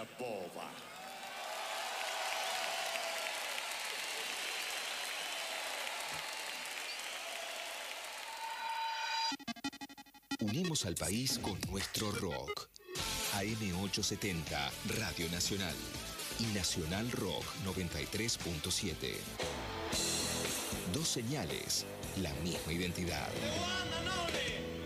boba. Unimos al país con nuestro rock. AM870, Radio Nacional. Y Nacional Rock 93.7. Dos señales, la misma identidad.